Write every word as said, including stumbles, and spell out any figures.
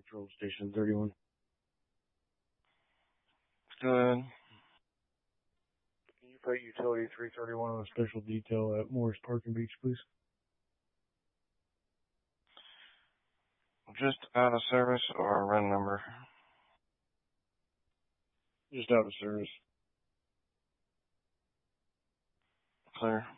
Control Station thirty-one. Good. Can you put Utility three thirty-one on a special detail at Morris Park and Beach, please? Just out of service or a run number? Just out of service. Clear.